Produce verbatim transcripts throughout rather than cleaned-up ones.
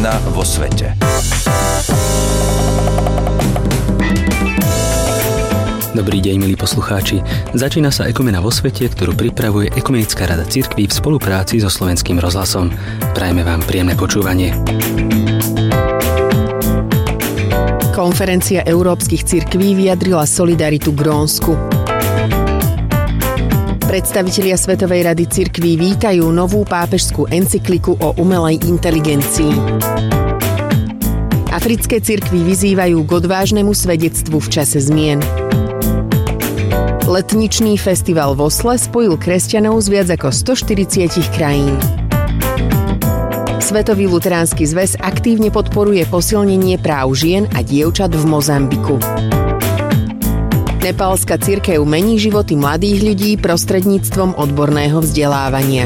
Ekumena vo svete. Dobrý deň, milí poslucháči. Začína sa Ekumena vo svete, ktorú pripravuje Ekumenická rada cirkví v spolupráci so Slovenským rozhlasom. Prajeme vám príjemné počúvanie. Konferencia európskych cirkví vyjadrila solidaritu Grónsku. Predstavitelia Svetovej rady cirkví vítajú novú pápežskú encykliku o umelej inteligencii. Africké cirkvi vyzývajú k odvážnemu svedectvu v čase zmien. Letničný festival v Osle spojil kresťanov z viac ako stoštyridsať krajín. Svetový luteránsky zväz aktívne podporuje posilnenie práv žien a dievčat v Mozambiku. Nepálska cirkev mení životy mladých ľudí prostredníctvom odborného vzdelávania.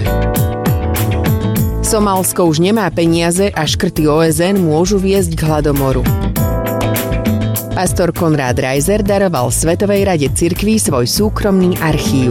Somálsko už nemá peniaze a škrty ó es en môžu viesť k hladomoru. Pastor Konrád Reiser daroval Svetovej rade cirkví svoj súkromný archív.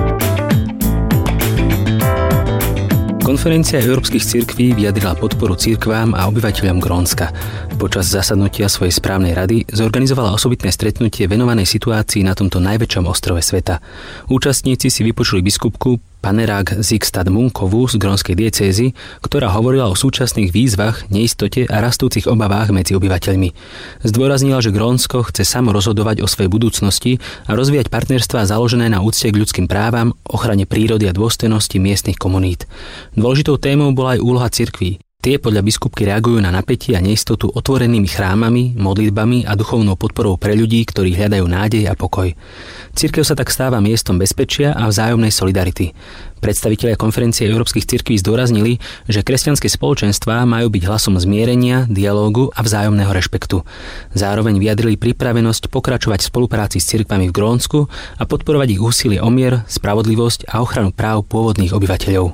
Konferencia európskych cirkví vyjadrila podporu cirkvám a obyvateľom Grónska. Počas zasadnutia svojej správnej rady zorganizovala osobitné stretnutie venovanej situácii na tomto najväčšom ostrove sveta. Účastníci si vypočuli biskupku Panerák Zigstad Munkovú z grónskej diecézy, ktorá hovorila o súčasných výzvach, neistote a rastúcich obavách medzi obyvateľmi. Zdôraznila, že Grónsko chce samo rozhodovať o svojej budúcnosti a rozvíjať partnerstvá založené na úcte k ľudským právam, ochrane prírody a dôstojnosti miestnych komunít. Dôležitou témou bola aj úloha cirkví. Tie podľa biskupky reagujú na napätie a neistotu otvorenými chrámami, modlitbami a duchovnou podporou pre ľudí, ktorí hľadajú nádej a pokoj. Cirkev sa tak stáva miestom bezpečia a vzájomnej solidarity. Predstavitelia konferencie európskych cirkví zdôraznili, že kresťanské spoločenstvá majú byť hlasom zmierenia, dialógu a vzájomného rešpektu. Zároveň vyjadrili pripravenosť pokračovať v spolupráci s cirkvami v Grónsku a podporovať ich úsilie o mier, spravodlivosť a ochranu práv pôvodných obyvateľov.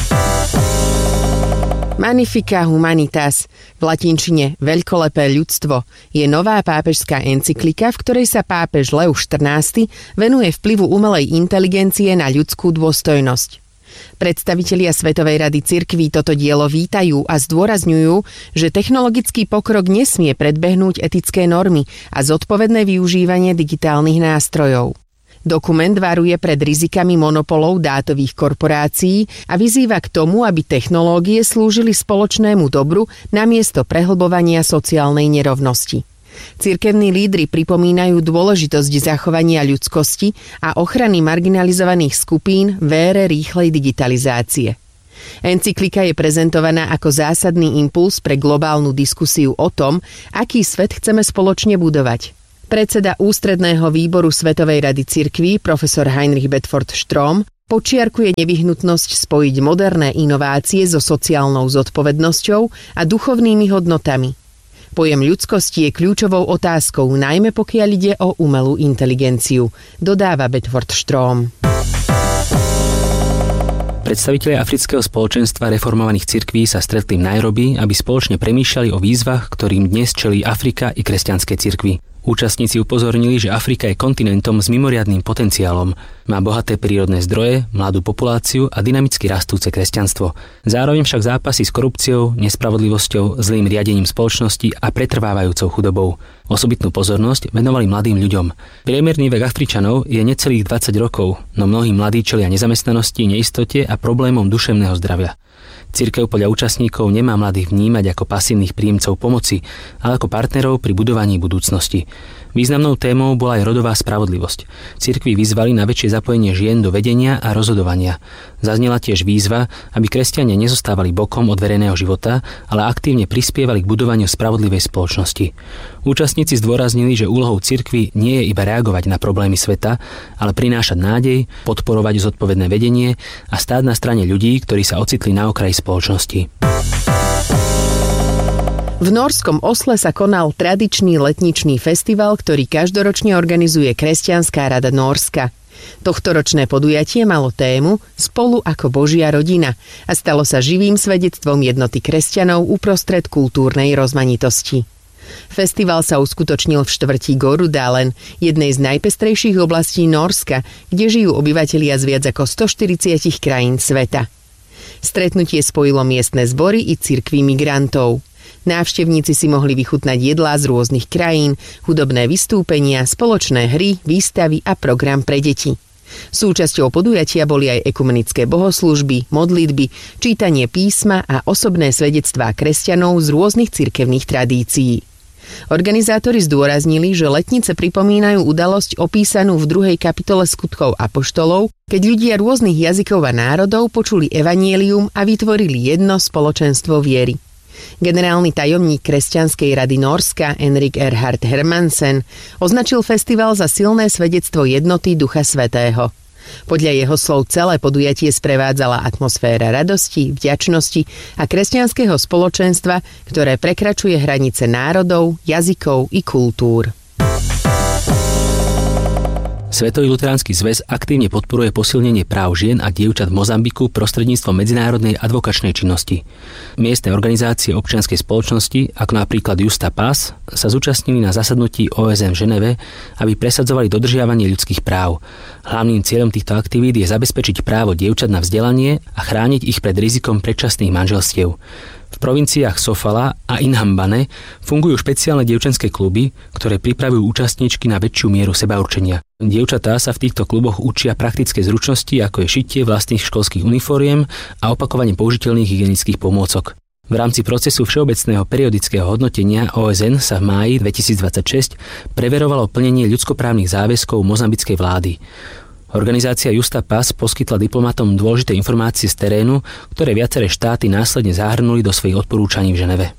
Magnifica Humanitas, v latinčine Veľkolepé ľudstvo, je nová pápežská encyklika, v ktorej sa pápež Leo štrnásty venuje vplyvu umelej inteligencie na ľudskú dôstojnosť. Predstavitelia Svetovej rady cirkví toto dielo vítajú a zdôrazňujú, že technologický pokrok nesmie predbehnúť etické normy a zodpovedné využívanie digitálnych nástrojov. Dokument varuje pred rizikami monopolov dátových korporácií a vyzýva k tomu, aby technológie slúžili spoločnému dobru namiesto prehlbovania sociálnej nerovnosti. Cirkevní lídri pripomínajú dôležitosť zachovania ľudskosti a ochrany marginalizovaných skupín v ére rýchlej digitalizácie. Encyklika je prezentovaná ako zásadný impuls pre globálnu diskusiu o tom, aký svet chceme spoločne budovať. Predseda ústredného výboru Svetovej rady cirkví, profesor Heinrich Bedford Strom, počiarkuje nevyhnutnosť spojiť moderné inovácie so sociálnou zodpovednosťou a duchovnými hodnotami. Pojem ľudskosti je kľúčovou otázkou, najmä pokiaľ ide o umelú inteligenciu, dodáva Bedford Strom. Predstavitelia Afrického spoločenstva reformovaných cirkví sa stretli v Nairobi, aby spoločne premýšľali o výzvach, ktorým dnes čelí Afrika i kresťanské cirkvi. Účastníci upozornili, že Afrika je kontinentom s mimoriadnym potenciálom. Má bohaté prírodné zdroje, mladú populáciu a dynamicky rastúce kresťanstvo. Zároveň však zápasy s korupciou, nespravodlivosťou, zlým riadením spoločnosti a pretrvávajúcou chudobou. Osobitnú pozornosť venovali mladým ľuďom. Priemerný vek Afričanov je necelých dvadsať rokov, no mnohí mladí čelia nezamestnanosti, neistote a problémom duševného zdravia. Cirkev podľa účastníkov nemá mladých vnímať ako pasívnych príjemcov pomoci, ale ako partnerov pri budovaní budúcnosti. Významnou témou bola aj rodová spravodlivosť. Cirkvi vyzvali na väčšie zapojenie žien do vedenia a rozhodovania. Zaznela tiež výzva, aby kresťania nezostávali bokom od verejného života, ale aktívne prispievali k budovaniu spravodlivej spoločnosti. Účastníci zdôraznili, že úlohou cirkvi nie je iba reagovať na problémy sveta, ale prinášať nádej, podporovať zodpovedné vedenie a stáť na strane ľudí, ktorí sa ocitli na okraji spoločnosti. V norskom Osle sa konal tradičný letničný festival, ktorý každoročne organizuje Kresťanská rada Nórska. Tohtoročné podujatie malo tému Spolu ako Božia rodina a stalo sa živým svedectvom jednoty kresťanov uprostred kultúrnej rozmanitosti. Festival sa uskutočnil v štvrti Gorudalen, jednej z najpestrejších oblastí Nórska, kde žijú obyvatelia z viac ako stoštyridsať krajín sveta. Stretnutie spojilo miestne zbory i cirkvi migrantov. Návštevníci si mohli vychutnať jedlá z rôznych krajín, hudobné vystúpenia, spoločné hry, výstavy a program pre deti. Súčasťou podujatia boli aj ekumenické bohoslúžby, modlitby, čítanie písma a osobné svedectvá kresťanov z rôznych cirkevných tradícií. Organizátori zdôraznili, že letnice pripomínajú udalosť opísanú v druhej kapitole Skutkov apoštolov, keď ľudia rôznych jazykov a národov počuli evanjelium a vytvorili jedno spoločenstvo viery. Generálny tajomník Kresťanskej rady Nórska Henrik Erhard Hermansen označil festival za silné svedectvo jednoty Ducha Svätého. Podľa jeho slov celé podujatie sprevádzala atmosféra radosti, vďačnosti a kresťanského spoločenstva, ktoré prekračuje hranice národov, jazykov i kultúr. Svetový luteránsky zväz aktívne podporuje posilnenie práv žien a dievčat v Mozambiku prostredníctvom medzinárodnej advokačnej činnosti. Miestne organizácie občianskej spoločnosti, ako napríklad Justa Paz, sa zúčastnili na zasadnutí ó es en v Ženeve, aby presadzovali dodržiavanie ľudských práv. Hlavným cieľom týchto aktivít je zabezpečiť právo dievčat na vzdelanie a chrániť ich pred rizikom predčasných manželstiev. V provinciách Sofala a Inhambane fungujú špeciálne dievčenské kluby, ktoré pripravujú účastníčky na väčšiu mieru sebaurčenia. Dievčatá sa v týchto kluboch učia praktické zručnosti, ako je šitie vlastných školských uniforiem a opakovanie použiteľných hygienických pomôcok. V rámci procesu všeobecného periodického hodnotenia ó es en sa v máji dvetisícdvadsaťšesť preverovalo plnenie ľudskoprávnych záväzkov mozambickej vlády. Organizácia Justa Paz poskytla diplomatom dôležité informácie z terénu, ktoré viaceré štáty následne zahrnuli do svojich odporúčaní v Ženeve.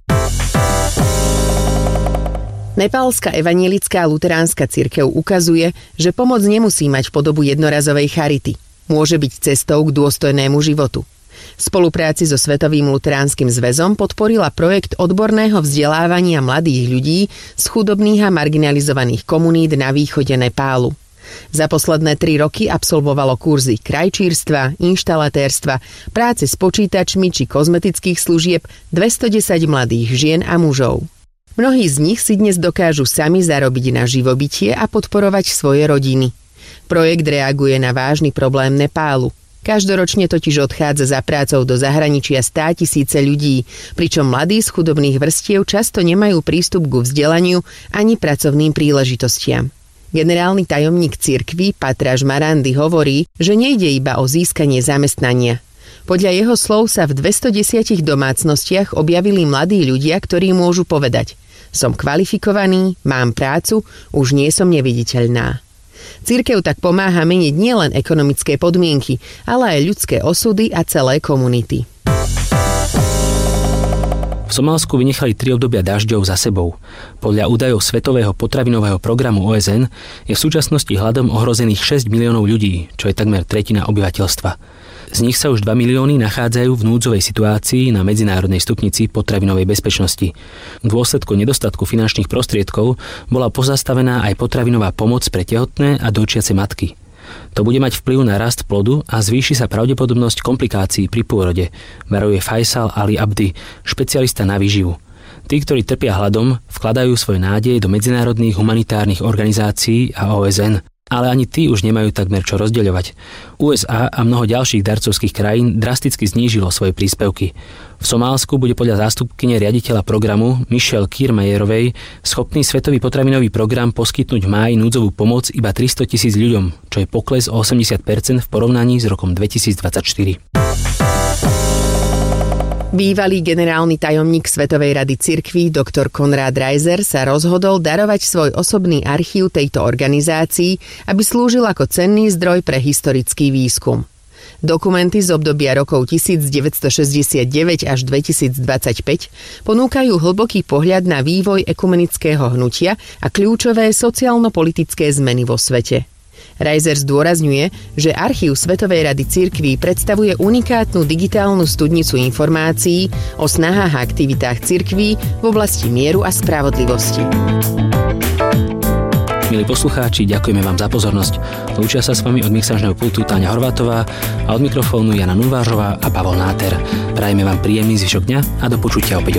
Nepálska evanjelická luteránska cirkev ukazuje, že pomoc nemusí mať podobu jednorazovej charity. Môže byť cestou k dôstojnému životu. V spolupráci so Svetovým luteránskym zväzom podporila projekt odborného vzdelávania mladých ľudí z chudobných a marginalizovaných komunít na východe Nepálu. Za posledné tri roky absolvovalo kurzy krajčírstva, inštalatérstva, práce s počítačmi či kozmetických služieb dvestodesať mladých žien a mužov. Mnohí z nich si dnes dokážu sami zarobiť na živobytie a podporovať svoje rodiny. Projekt reaguje na vážny problém Nepálu. Každoročne totiž odchádza za prácou do zahraničia státisíce ľudí, pričom mladí z chudobných vrstiev často nemajú prístup ku vzdelaniu ani pracovným príležitostiam. Generálny tajomník cirkvi Patráš Marandy hovorí, že nejde iba o získanie zamestnania. Podľa jeho slov sa v dvestodesať domácnostiach objavili mladí ľudia, ktorí môžu povedať: som kvalifikovaný, mám prácu, už nie som neviditeľná. Cirkev tak pomáha meniť nielen ekonomické podmienky, ale aj ľudské osudy a celé komunity. V Somálsku vynechali tri obdobia dažďov za sebou. Podľa údajov Svetového potravinového programu ó es en je v súčasnosti hladom ohrozených šesť miliónov ľudí, čo je takmer tretina obyvateľstva. Z nich sa už dva milióny nachádzajú v núdzovej situácii na medzinárodnej stupnici potravinovej bezpečnosti. V dôsledku nedostatku finančných prostriedkov bola pozastavená aj potravinová pomoc pre tehotné a dojčiace matky. To bude mať vplyv na rast plodu a zvýši sa pravdepodobnosť komplikácií pri pôrode, varuje Faisal Ali Abdi, špecialista na výživu. Tí, ktorí trpia hladom, vkladajú svoje nádeje do medzinárodných humanitárnych organizácií a ó es en. Ale ani tí už nemajú takmer čo rozdeľovať. ú es á a mnoho ďalších darcovských krajín drasticky znížilo svoje príspevky. V Somálsku bude podľa zástupkyne riaditeľa programu Michelle Kiermayerovej schopný Svetový potravinový program poskytnúť v máji núdzovú pomoc iba tristotisíc ľuďom, čo je pokles o osemdesiat percent v porovnaní s rokom dvetisícdvadsaťštyri. Bývalý generálny tajomník Svetovej rady cirkví doktor Konrad Reiser sa rozhodol darovať svoj osobný archív tejto organizácii, aby slúžil ako cenný zdroj pre historický výskum. Dokumenty z obdobia rokov devätnásťstošesťdesiatdeväť až dvetisícdvadsaťpäť ponúkajú hlboký pohľad na vývoj ekumenického hnutia a kľúčové sociálno-politické zmeny vo svete. Reiser zdôrazňuje, že archív Svetovej rady cirkví predstavuje unikátnu digitálnu studnicu informácií o snahách a aktivitách cirkví v oblasti mieru a spravodlivosti. Milí poslucháči, ďakujeme vám za pozornosť. Lúčia sa s vami od mixážneho pultu Táňa Horvátová a od mikrofónu Jana Nuvážová a Pavol Náter. Prajeme vám príjemný zvyšok dňa a do počutia opäť